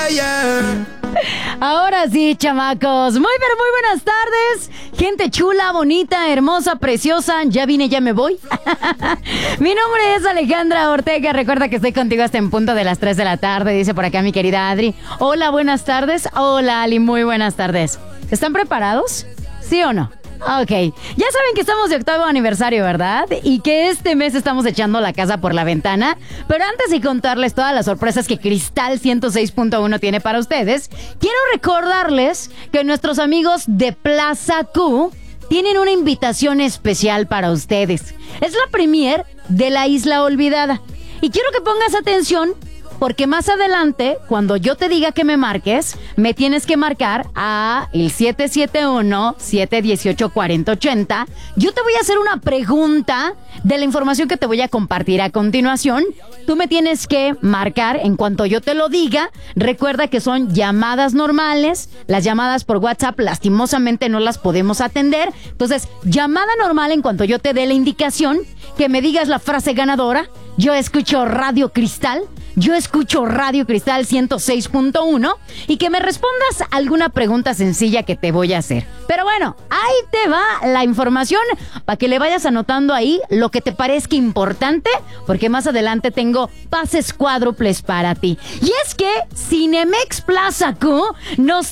yeah. Ahora sí, chamacos. Muy, pero muy buenas tardes. Gente chula, bonita, hermosa, preciosa. Ya vine, ya me voy. Mi nombre es Alejandra Ortega. Recuerda que estoy contigo hasta en punto de las 3 de la tarde. Dice por acá mi querida Adri. Hola, buenas tardes. Hola, Ali, muy buenas tardes. ¿Están preparados? ¿Sí o no? Ok, ya saben que estamos de 8º aniversario, ¿verdad? Y que este mes estamos echando la casa por la ventana. Pero antes de contarles todas las sorpresas que Cristal 106.1 tiene para ustedes, quiero recordarles que nuestros amigos de Plaza Q tienen una invitación especial para ustedes. Es la premier de La Isla Olvidada. Y quiero que pongas atención, porque más adelante, cuando yo te diga que me marques, me tienes que marcar a el 771-718-4080. Yo te voy a hacer una pregunta de la información que te voy a compartir a continuación. Tú me tienes que marcar en cuanto yo te lo diga. Recuerda que son llamadas normales. Las llamadas por WhatsApp lastimosamente no las podemos atender. Entonces, llamada normal en cuanto yo te dé la indicación, que me digas la frase ganadora. Yo escucho Radio Cristal. Yo escucho Radio Cristal 106.1 y que me respondas alguna pregunta sencilla que te voy a hacer. Pero bueno, ahí te va la información para que le vayas anotando ahí lo que te parezca importante, porque más adelante tengo pases cuádruples para ti. Y es que Cinemex Plaza Q nos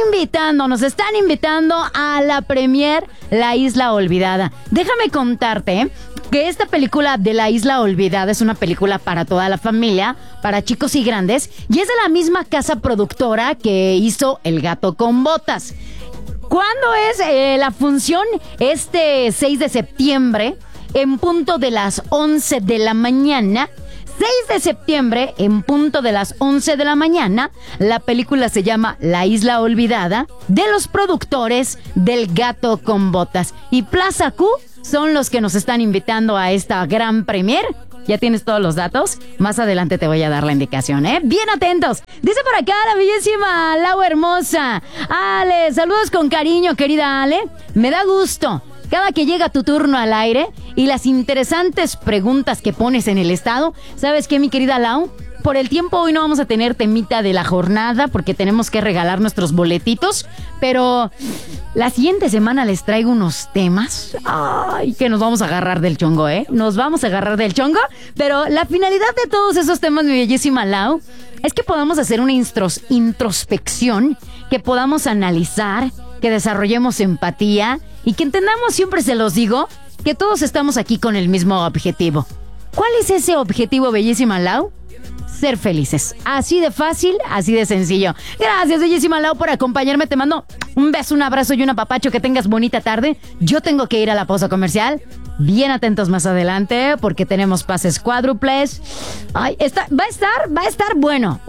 están invitando a la premier La Isla Olvidada. Déjame contarte que esta película de La Isla Olvidada es una película para toda la familia, para chicos y grandes, y es de la misma casa productora que hizo El Gato con Botas. ¿Cuándo es la función? Este 6 de septiembre, en punto de las 11 de la mañana. 6 de septiembre, en punto de las 11 de la mañana, la película se llama La Isla Olvidada, de los productores del Gato con Botas. Y Plaza Q son los que nos están invitando a esta gran premier. ¿Ya tienes todos los datos? Más adelante te voy a dar la indicación, ¿eh? Bien atentos. Dice por acá la bellísima Lau hermosa. Ale, saludos con cariño, querida Ale. Me da gusto cada que llega tu turno al aire y las interesantes preguntas que pones en el estado. ¿Sabes qué, mi querida Lau? Por el tiempo hoy no vamos a tener temita de la jornada porque tenemos que regalar nuestros boletitos, pero la siguiente semana les traigo unos temas. Ay, que nos vamos a agarrar del chongo, ¿eh? Nos vamos a agarrar del chongo, pero la finalidad de todos esos temas, mi bellísima Lau, es que podamos hacer una introspección, que podamos analizar, que desarrollemos empatía y que entendamos, siempre se los digo, que todos estamos aquí con el mismo objetivo. ¿Cuál es ese objetivo, bellísima Lau? Ser felices. Así de fácil, así de sencillo. Gracias, bellísima Lau, por acompañarme. Te mando un beso, un abrazo y un apapacho. Que tengas bonita tarde. Yo tengo que ir a la pausa comercial. Bien atentos más adelante porque tenemos pases cuádruples. Ay, va a estar bueno.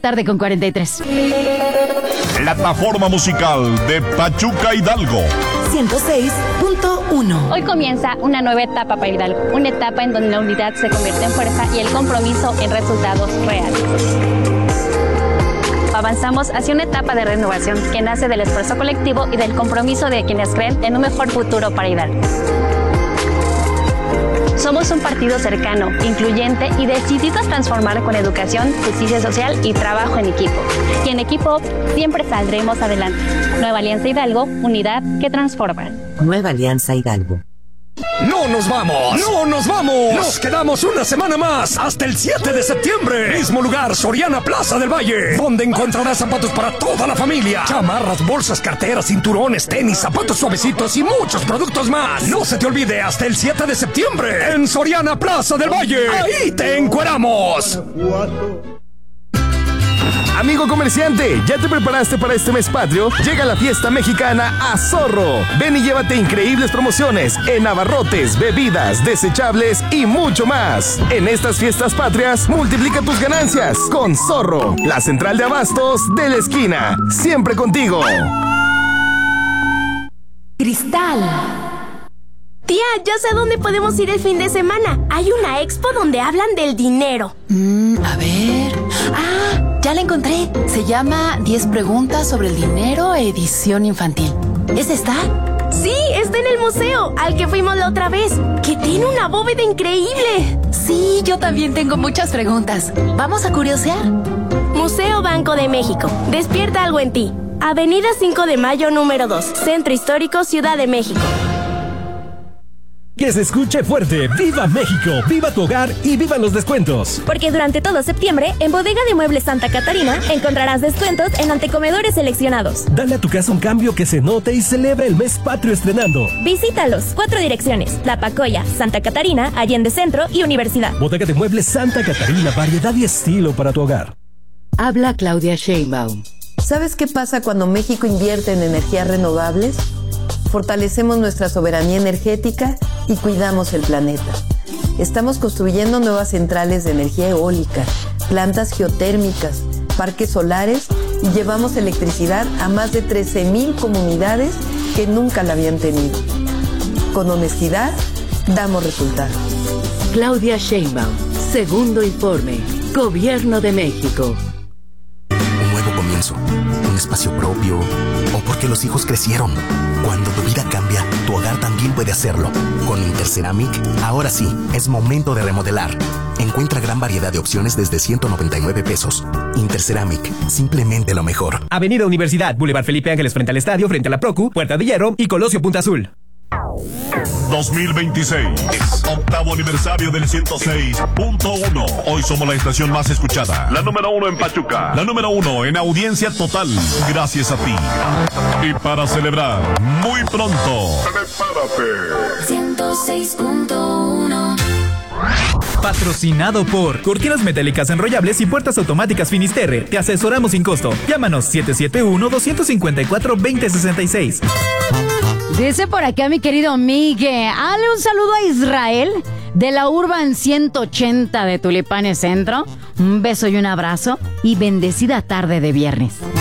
1:43 p.m. Plataforma musical de Pachuca Hidalgo 106.1. Hoy comienza una nueva etapa para Hidalgo. Una etapa en donde la unidad se convierte en fuerza y el compromiso en resultados reales. Avanzamos hacia una etapa de renovación que nace del esfuerzo colectivo y del compromiso de quienes creen en un mejor futuro para Hidalgo. Somos un partido cercano, incluyente y decidido a transformar con educación, justicia social y trabajo en equipo. Y en equipo siempre saldremos adelante. Nueva Alianza Hidalgo, unidad que transforma. Nueva Alianza Hidalgo. ¡No nos vamos! ¡No nos vamos! ¡Nos quedamos una semana más! ¡Hasta el 7 de septiembre! Mismo lugar, Soriana Plaza del Valle, donde encontrarás zapatos para toda la familia. Chamarras, bolsas, carteras, cinturones, tenis, zapatos suavecitos y muchos productos más. No se te olvide, hasta el 7 de septiembre, en Soriana Plaza del Valle. ¡Ahí te encueramos! Amigo comerciante, ¿ya te preparaste para este mes patrio? Llega la fiesta mexicana a Zorro. Ven y llévate increíbles promociones en abarrotes, bebidas, desechables y mucho más. En estas fiestas patrias, multiplica tus ganancias con Zorro, la central de abastos de la esquina. Siempre contigo. Cristal. Tía, ya sé dónde podemos ir el fin de semana. Hay una expo donde hablan del dinero. A ver. Ya la encontré. Se llama 10 preguntas sobre el dinero, edición infantil. ¿Es esta? Sí, está en el museo, al que fuimos la otra vez, que tiene una bóveda increíble. Sí, yo también tengo muchas preguntas. ¿Vamos a curiosear? Museo Banco de México. Despierta algo en ti. Avenida 5 de Mayo, número 2. Centro Histórico, Ciudad de México. Que se escuche fuerte. ¡Viva México! ¡Viva tu hogar! ¡Y vivan los descuentos! Porque durante todo septiembre, en Bodega de Muebles Santa Catarina, encontrarás descuentos en antecomedores seleccionados. Dale a tu casa un cambio que se note y celebra el mes patrio estrenando. Visítalos. 4 direcciones: La Pacoya, Santa Catarina, Allende Centro y Universidad. Bodega de Muebles Santa Catarina. Variedad y estilo para tu hogar. Habla Claudia Sheinbaum. ¿Sabes qué pasa cuando México invierte en energías renovables? Fortalecemos nuestra soberanía energética y cuidamos el planeta. Estamos construyendo nuevas centrales de energía eólica, plantas geotérmicas, parques solares y llevamos electricidad a más de 13,000 comunidades que nunca la habían tenido. Con honestidad, damos resultados. Claudia Sheinbaum, segundo informe, Gobierno de México. Un nuevo comienzo, un espacio propio, o porque los hijos crecieron. Cuando tu vida cambia, tu hogar también puede hacerlo. Con Interceramic, ahora sí, es momento de remodelar. Encuentra gran variedad de opciones desde 199 pesos. Interceramic, simplemente lo mejor. Avenida Universidad, Boulevard Felipe Ángeles frente al estadio, frente a la Procu, Puerta de Hierro y Colosio Punta Azul. 2026, octavo aniversario del 106.1. Hoy somos la estación más escuchada, la número 1 en Pachuca, la número 1 en audiencia total, gracias a ti. Y para celebrar, muy pronto, prepárate. 106.1. Patrocinado por Cortinas Metálicas Enrollables y Puertas Automáticas Finisterre. Te asesoramos sin costo. Llámanos 771-254-2066. Dice por acá mi querido Miguel, dale un saludo a Israel de la Urban 180 de Tulipanes Centro. Un beso y un abrazo y bendecida tarde de viernes.